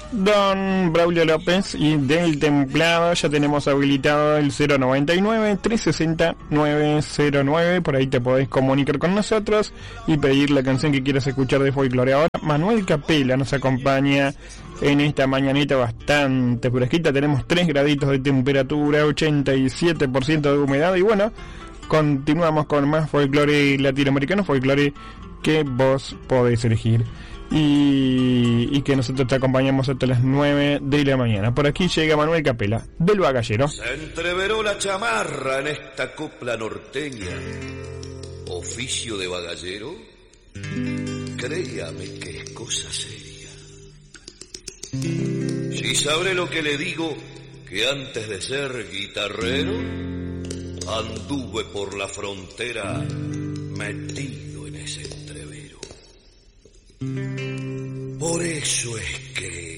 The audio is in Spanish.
don Braulio López, y del Templado ya tenemos habilitado el 099-360-909. Por ahí te podés comunicar con nosotros y pedir la canción que quieras escuchar de folclore. Ahora Manuel Capela nos acompaña en esta mañanita bastante fresquita. Tenemos 3 graditos de temperatura, 87% de humedad, y bueno, continuamos con más folclore latinoamericano, folclore que vos podés elegir. Y que nosotros te acompañamos hasta las 9 de la mañana. Por aquí llega Manuel Capela, del Bagallero. Se entreveró la chamarra en esta copla norteña. Oficio de bagallero, créame que es cosa seria. Si sabré lo que le digo, que antes de ser guitarrero, anduve por la frontera metido en ese entrevero. Por eso es que